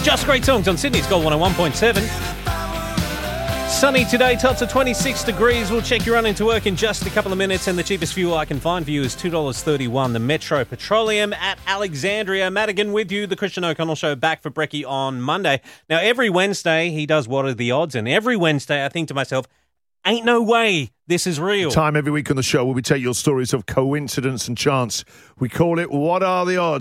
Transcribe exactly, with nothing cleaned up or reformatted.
Just Great Songs on Sydney's Gold one oh one point seven. Sunny today, tops of twenty-six degrees. We'll check your run into work in just a couple of minutes, and the cheapest fuel I can find for you is two dollars thirty-one. The Metro Petroleum at Alexandria. Madigan with you, the Christian O'Connell Show, back for Brekkie on Monday. Now, every Wednesday, he does What Are the Odds? And every Wednesday, I think to myself, ain't no way this is real. Time every week on the show where we take your stories of coincidence and chance. We call it What Are the Odds?